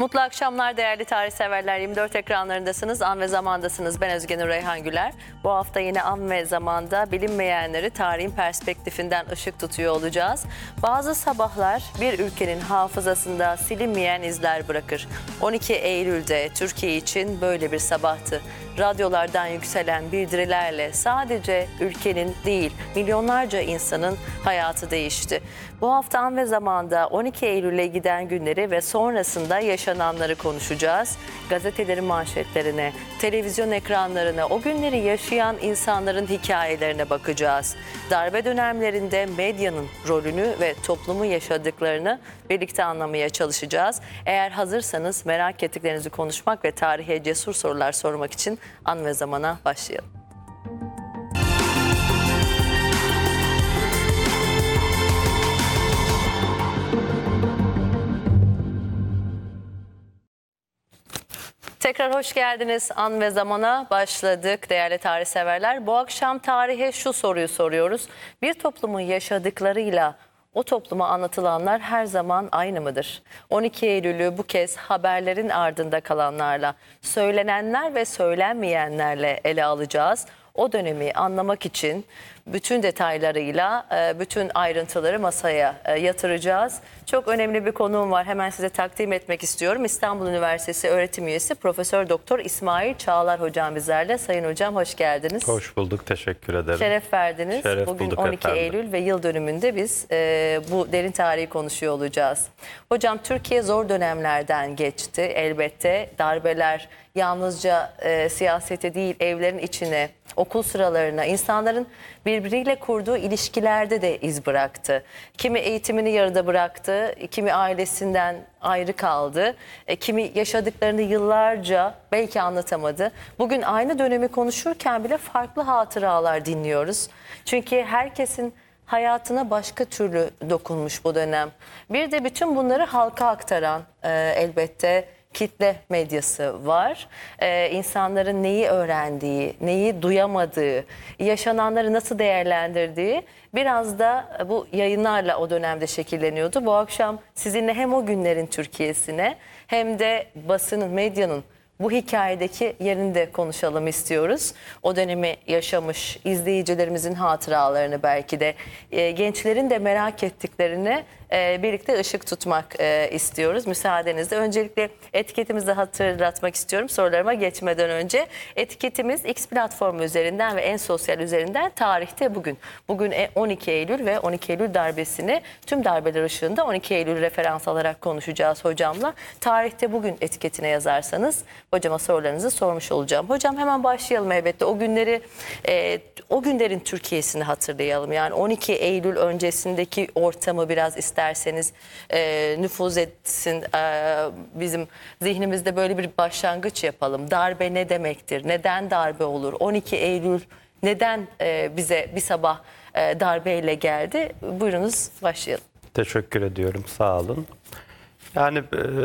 Mutlu akşamlar değerli tarih severler. 24 ekranlarındasınız. An ve Zaman'dasınız. Ben Özge Reyhan Güler. Bu hafta yine An ve Zaman'da bilinmeyenleri tarihin perspektifinden ışık tutuyor olacağız. Bazı sabahlar bir ülkenin hafızasında silinmeyen izler bırakır. 12 Eylül'de Türkiye için böyle bir sabahtı. Radyolardan yükselen bildirilerle sadece ülkenin değil, milyonlarca insanın hayatı değişti. Bu hafta An ve Zaman'da 12 Eylül'e giden günleri ve sonrasında yaşananları konuşacağız. Gazetelerin manşetlerine, televizyon ekranlarına, o günleri yaşayan insanların hikayelerine bakacağız. Darbe dönemlerinde medyanın rolünü ve toplumun yaşadıklarını birlikte anlamaya çalışacağız. Eğer hazırsanız merak ettiklerinizi konuşmak ve tarihe cesur sorular sormak için An ve Zaman'a başlayalım. Tekrar hoş geldiniz. An ve Zaman'a başladık değerli tarih severler. Bu akşam tarihe şu soruyu soruyoruz. Bir toplumun yaşadıklarıyla o topluma anlatılanlar her zaman aynı mıdır? 12 Eylül'ü bu kez haberlerin ardında kalanlarla, söylenenler ve söylenmeyenlerle ele alacağız. O dönemi anlamak için bütün detaylarıyla, bütün ayrıntıları masaya yatıracağız. Çok önemli bir konuğum var. Hemen size takdim etmek istiyorum. İstanbul Üniversitesi öğretim üyesi Profesör Doktor İsmail Çağlar hocam bizlerle. Sayın hocam hoş geldiniz. Hoş bulduk, teşekkür ederim. Şeref verdiniz. Şeref Bugün bulduk 12 efendim. Eylül ve yıl dönümünde biz bu derin tarihi konuşuyor olacağız. Hocam Türkiye zor dönemlerden geçti. Elbette darbeler yalnızca siyasete değil evlerin içine, okul sıralarına, insanların birbiriyle kurduğu ilişkilerde de iz bıraktı. Kimi eğitimini yarıda bıraktı, kimi ailesinden ayrı kaldı, kimi yaşadıklarını yıllarca belki anlatamadı. Bugün aynı dönemi konuşurken bile farklı hatıralar dinliyoruz. Çünkü herkesin hayatına başka türlü dokunmuş bu dönem. Bir de bütün bunları halka aktaran elbette kitle medyası var. İnsanların neyi öğrendiği, neyi duyamadığı, yaşananları nasıl değerlendirdiği biraz da bu yayınlarla o dönemde şekilleniyordu. Bu akşam sizinle hem o günlerin Türkiye'sine hem de basının, medyanın bu hikayedeki yerini de konuşalım istiyoruz. O dönemi yaşamış izleyicilerimizin hatıralarını belki de gençlerin de merak ettiklerini birlikte ışık tutmak istiyoruz. Müsaadenizle öncelikle etiketimizi hatırlatmak istiyorum sorularıma geçmeden önce. Etiketimiz X platformu üzerinden ve en sosyal üzerinden tarihte bugün. Bugün 12 Eylül ve 12 Eylül darbesini tüm darbeler ışığında 12 Eylül referans alarak konuşacağız hocamla. Tarihte bugün etiketine yazarsanız hocama sorularınızı sormuş olacağım. Hocam hemen başlayalım elbette. O günleri, o günlerin Türkiye'sini hatırlayalım. Yani 12 Eylül öncesindeki ortamı biraz isterseniz nüfuz etsin. Bizim zihnimizde böyle bir başlangıç yapalım. Darbe ne demektir? Neden darbe olur? 12 Eylül neden bize bir sabah darbeyle geldi? Buyurunuz başlayalım. Teşekkür ediyorum, sağ olun. Yani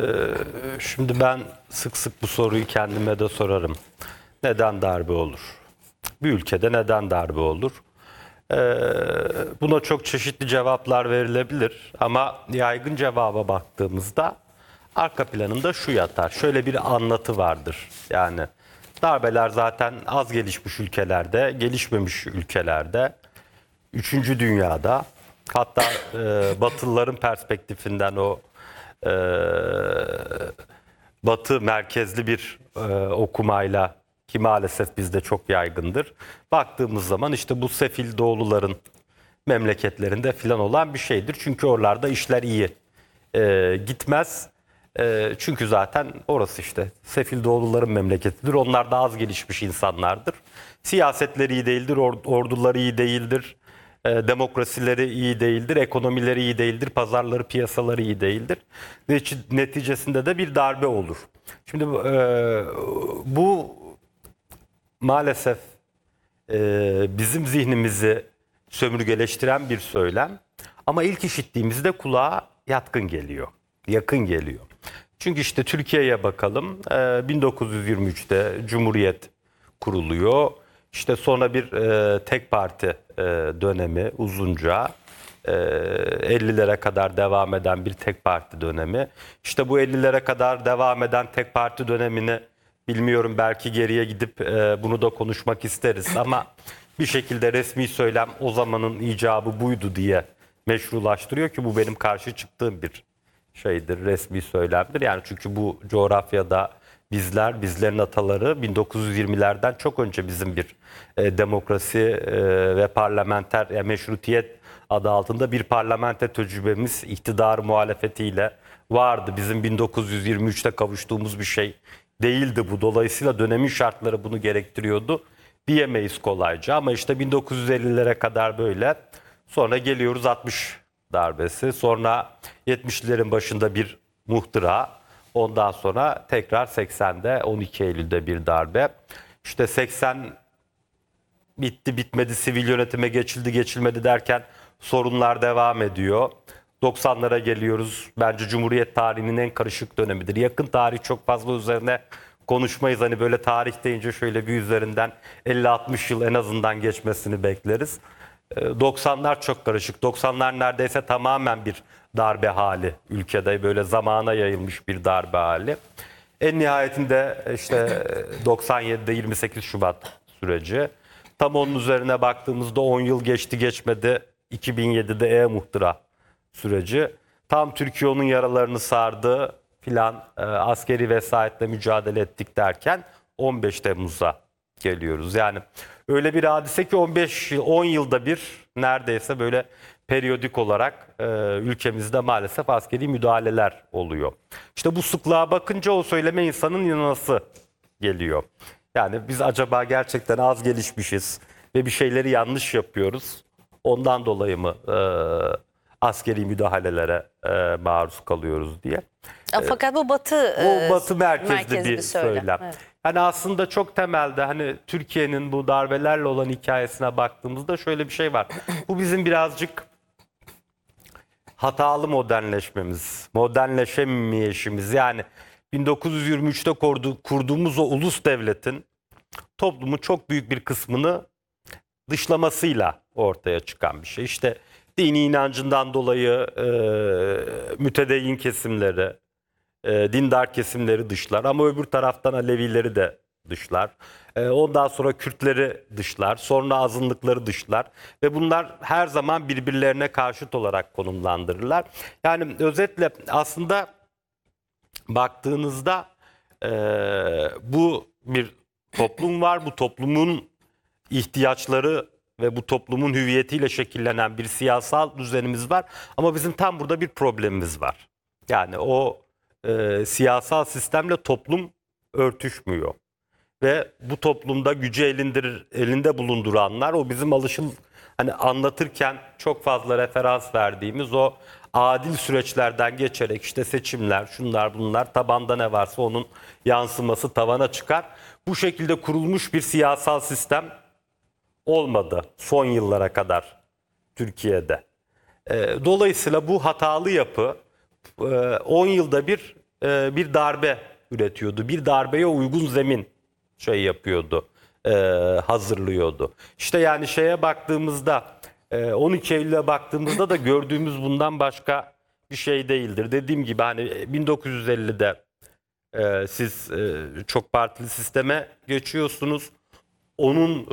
şimdi ben sık sık bu soruyu kendime de sorarım. Neden darbe olur? Bir ülkede neden darbe olur? Buna çok çeşitli cevaplar verilebilir ama yaygın cevaba baktığımızda arka planında şu yatar. Şöyle bir anlatı vardır. Yani darbeler zaten az gelişmiş ülkelerde, gelişmemiş ülkelerde, 3. dünyada, hatta Batılıların perspektifinden o Batı merkezli bir okumayla ki maalesef bizde çok yaygındır. Baktığımız zaman işte bu sefil doğuluların memleketlerinde filan olan bir şeydir. Çünkü oralarda işler iyi gitmez. Çünkü zaten orası işte sefil doğuluların memleketidir. Onlar da az gelişmiş insanlardır. Siyasetleri iyi değildir, orduları iyi değildir. Demokrasileri iyi değildir, ekonomileri iyi değildir, pazarları, piyasaları iyi değildir. Ve neticesinde de bir darbe olur. Şimdi bu maalesef bizim zihnimizi sömürgeleştiren bir söylem. Ama ilk işittiğimizde kulağa yatkın geliyor, yakın geliyor. Çünkü işte Türkiye'ye bakalım, 1923'te Cumhuriyet kuruluyor. İşte sonra bir tek parti dönemi uzunca 50'lere kadar devam eden bir tek parti dönemi. İşte bu 50'lere kadar devam eden tek parti dönemini bilmiyorum, belki geriye gidip bunu da konuşmak isteriz ama bir şekilde resmi söylem o zamanın icabı buydu diye meşrulaştırıyor ki bu benim karşı çıktığım bir şeydir, resmi söylemdir. Yani çünkü bu coğrafyada bizlerin ataları 1920'lerden çok önce bizim bir demokrasi ve parlamenter, yani meşrutiyet adı altında bir parlamenter tecrübemiz iktidar muhalefetiyle vardı. Bizim 1923'te kavuştuğumuz bir şey değildi bu. Dolayısıyla dönemin şartları bunu gerektiriyordu diyemeyiz kolayca. Ama işte 1950'lere kadar böyle. Sonra geliyoruz 60 darbesi. Sonra 70'lerin başında bir muhtıra. Ondan sonra tekrar 80'de 12 Eylül'de bir darbe. İşte 80 bitti bitmedi, sivil yönetime geçildi geçilmedi derken sorunlar devam ediyor. 90'lara geliyoruz. Bence Cumhuriyet tarihinin en karışık dönemidir. Yakın tarih çok fazla üzerine konuşmayız. Hani böyle tarih deyince şöyle bir üzerinden 50-60 yıl en azından geçmesini bekleriz. 90'lar çok karışık. 90'lar neredeyse tamamen bir darbe hali. Ülkede böyle zamana yayılmış bir darbe hali. En nihayetinde işte 97'de 28 Şubat süreci. Tam onun üzerine baktığımızda 10 yıl geçti geçmedi. 2007'de muhtıra süreci. Tam Türkiye onun yaralarını sardı filan, askeri vesayetle mücadele ettik derken 15 Temmuz'a geliyoruz. Yani öyle bir hadise ki 10 yılda bir neredeyse böyle periyodik olarak ülkemizde maalesef askeri müdahaleler oluyor. İşte bu sıklığa bakınca o söyleme insanın inanası geliyor. Yani biz acaba gerçekten az gelişmişiz ve bir şeyleri yanlış yapıyoruz. Ondan dolayı mı askeri müdahalelere maruz kalıyoruz diye. Fakat bu Batı merkezli bir söylem. Evet. Hani aslında çok temelde hani Türkiye'nin bu darbelerle olan hikayesine baktığımızda şöyle bir şey var. Bu bizim birazcık hatalı modernleşemeyişimiz. Yani 1923'te kurduğumuz o ulus devletin toplumun çok büyük bir kısmını dışlamasıyla ortaya çıkan bir şey. İşte dini inancından dolayı mütedeyyin kesimleri, dindar kesimleri dışlar ama öbür taraftan Alevileri de dışlar. Ondan sonra Kürtleri dışlar, sonra azınlıkları dışlar ve bunlar her zaman birbirlerine karşıt olarak konumlandırırlar. Yani özetle aslında baktığınızda bu bir toplum var, bu toplumun ihtiyaçları ve bu toplumun hüviyetiyle şekillenen bir siyasal düzenimiz var ama bizim tam burada bir problemimiz var. Yani o siyasal sistemle toplum örtüşmüyor. Ve bu toplumda gücü elinde bulunduranlar o bizim hani anlatırken çok fazla referans verdiğimiz o adil süreçlerden geçerek işte seçimler, şunlar bunlar, tabanda ne varsa onun yansıması tavana çıkar. Bu şekilde kurulmuş bir siyasal sistem olmadı son yıllara kadar Türkiye'de. Dolayısıyla bu hatalı yapı 10 yılda bir darbe üretiyordu. Bir darbeye uygun zemin yapıyordu, hazırlıyordu. İşte yani şeye baktığımızda 12 Eylül'e baktığımızda da gördüğümüz bundan başka bir şey değildir. Dediğim gibi hani 1950'de siz çok partili sisteme geçiyorsunuz. Onun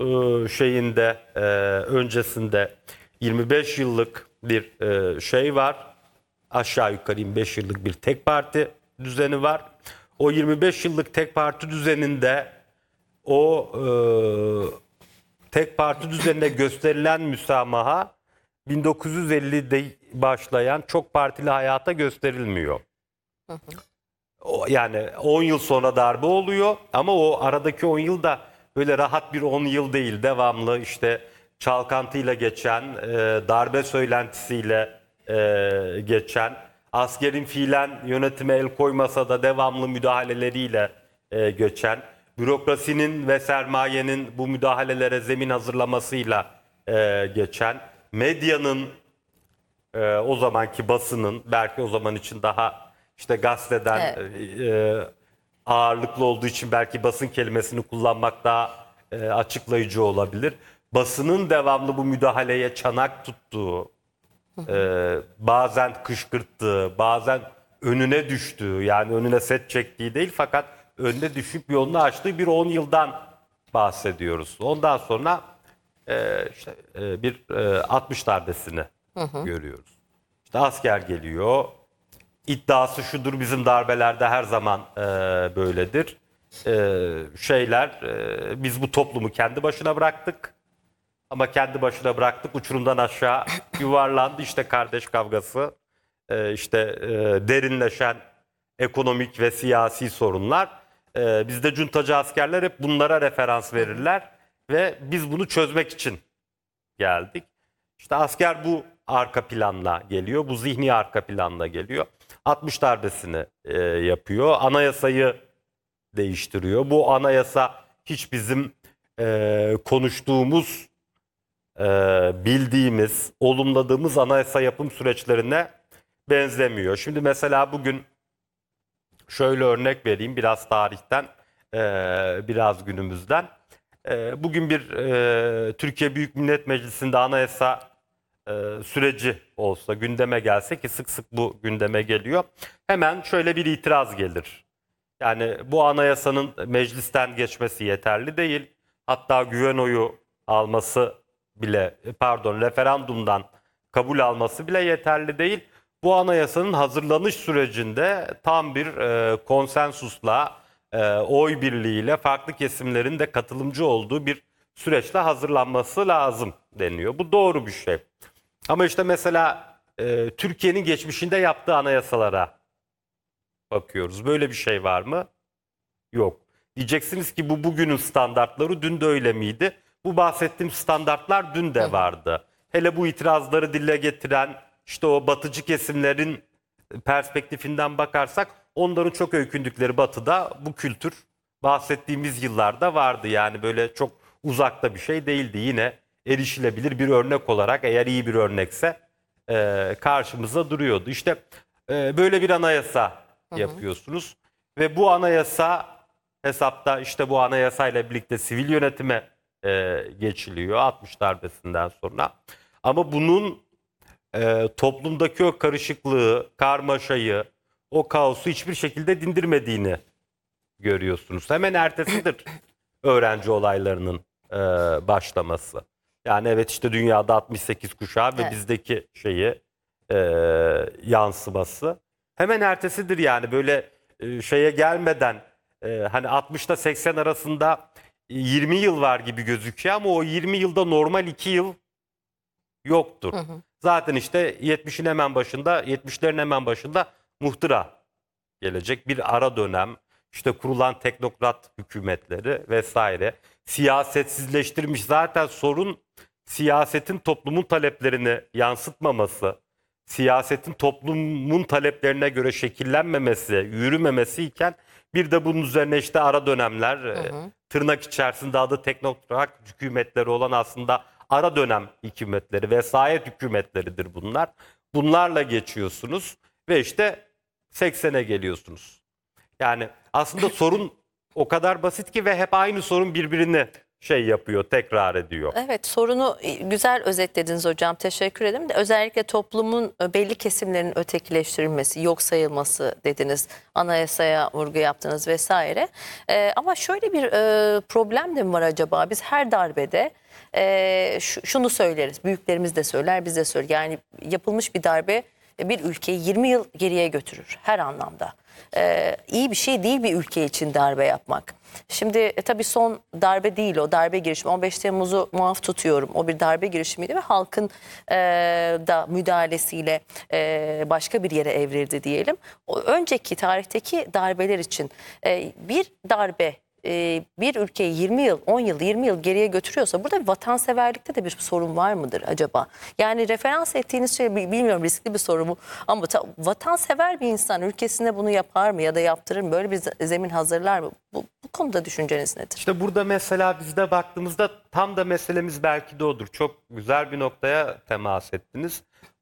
öncesinde 25 yıllık bir şey var. Aşağı yukarı 25 yıllık bir tek parti düzeni var. O 25 yıllık tek parti düzeninde o tek parti düzenine gösterilen müsamaha 1950'de başlayan çok partili hayata gösterilmiyor. Yani 10 yıl sonra darbe oluyor ama o aradaki 10 yıl da böyle rahat bir 10 yıl değil. Devamlı işte çalkantıyla geçen, darbe söylentisiyle geçen, askerin fiilen yönetime el koymasa da devamlı müdahaleleriyle geçen, bürokrasinin ve sermayenin bu müdahalelere zemin hazırlamasıyla geçen, medyanın, o zamanki basının, belki o zaman için daha işte gazeteden ağırlıklı olduğu için belki basın kelimesini kullanmak daha açıklayıcı olabilir. Basının devamlı bu müdahaleye çanak tuttuğu bazen kışkırttığı, bazen önüne düştüğü, yani önüne set çektiği değil fakat önüne düşüp yolunu açtığı bir 10 yıldan bahsediyoruz. Ondan sonra bir 60 darbesini görüyoruz. İşte asker geliyor. İddiası şudur, bizim darbelerde her zaman böyledir. Biz bu toplumu kendi başına bıraktık. Ama kendi başına bıraktık, uçurumdan aşağı yuvarlandı. İşte kardeş kavgası, derinleşen ekonomik ve siyasi sorunlar. Bizde cuntacı askerler hep bunlara referans verirler ve biz bunu çözmek için geldik. İşte asker bu arka planla geliyor, bu zihni arka planla geliyor. 60 darbesini yapıyor, anayasayı değiştiriyor. Bu anayasa hiç bizim konuştuğumuz, bildiğimiz, olumladığımız anayasa yapım süreçlerine benzemiyor. Şimdi mesela bugün şöyle örnek vereyim, biraz tarihten, biraz günümüzden. Bugün bir Türkiye Büyük Millet Meclisi'nde anayasa süreci olsa, gündeme gelse, ki sık sık bu gündeme geliyor, hemen şöyle bir itiraz gelir. Yani bu anayasanın meclisten geçmesi yeterli değil. Hatta güven oyu alması bile, referandumdan kabul alması bile yeterli değil. Bu anayasanın hazırlanış sürecinde tam bir konsensusla, oy birliğiyle farklı kesimlerin de katılımcı olduğu bir süreçle hazırlanması lazım deniyor. Bu doğru bir şey. Ama işte mesela Türkiye'nin geçmişinde yaptığı anayasalara bakıyoruz. Böyle bir şey var mı? Yok. Diyeceksiniz ki bu bugünün standartları, dün de öyle miydi? Bu bahsettiğim standartlar dün de vardı. Hele bu itirazları dile getiren, işte o batıcı kesimlerin perspektifinden bakarsak, onların çok öykündükleri batıda bu kültür bahsettiğimiz yıllarda vardı. Yani böyle çok uzakta bir şey değildi. Yine erişilebilir bir örnek olarak, eğer iyi bir örnekse, karşımıza duruyordu. İşte böyle bir anayasa yapıyorsunuz ve bu anayasa hesapta, işte bu anayasayla birlikte sivil yönetime geçiliyor 60 darbesinden sonra. Ama bunun toplumdaki o karışıklığı, karmaşayı, o kaosu hiçbir şekilde dindirmediğini görüyorsunuz. Hemen ertesidir öğrenci olaylarının başlaması. Yani evet, işte dünyada 68 kuşağı ve bizdeki yansıması. Hemen ertesidir yani, böyle şeye gelmeden, hani 60'ta 80 arasında 20 yıl var gibi gözüküyor ama o 20 yılda normal 2 yıl yoktur. Zaten işte 70'lerin hemen başında muhtıra gelecek, bir ara dönem, işte kurulan teknokrat hükümetleri vesaire, siyasetsizleştirmiş. Zaten sorun siyasetin toplumun taleplerini yansıtmaması, siyasetin toplumun taleplerine göre şekillenmemesi, yürümemesi iken, bir de bunun üzerine işte ara dönemler, tırnak içerisinde adı teknokrat hükümetleri olan aslında ara dönem hükümetleri, vesayet hükümetleridir bunlar. Bunlarla geçiyorsunuz ve işte 80'e geliyorsunuz. Yani aslında sorun o kadar basit ki ve hep aynı sorun birbirini yapıyor, tekrar ediyor. Evet, sorunu güzel özetlediniz hocam. Teşekkür ederim de, özellikle toplumun belli kesimlerinin ötekileştirilmesi, yok sayılması dediniz. Anayasaya vurgu yaptınız vesaire. Ama şöyle bir problem de mi var acaba? Biz her darbede şunu söyleriz. Büyüklerimiz de söyler, biz de söyleriz. Yani yapılmış bir darbe bir ülkeyi 20 yıl geriye götürür her anlamda. İyi bir şey değil bir ülke için darbe yapmak. Şimdi tabii son darbe değil o, darbe girişimi. 15 Temmuz'u muaf tutuyorum. O bir darbe girişimiydi ve halkın da müdahalesiyle başka bir yere evrildi diyelim. O önceki tarihteki darbeler için bir darbe bir ülkeyi 20 yıl, 10 yıl, 20 yıl geriye götürüyorsa, burada vatanseverlikte de bir sorun var mıdır acaba? Yani referans ettiğiniz şey, bilmiyorum, riskli bir soru mu, ama vatansever bir insan ülkesine bunu yapar mı ya da yaptırır mı? Böyle bir zemin hazırlar mı? Bu konuda düşünceniz nedir? İşte burada mesela bizde baktığımızda tam da meselemiz belki de odur. Çok güzel bir noktaya temas ettiniz.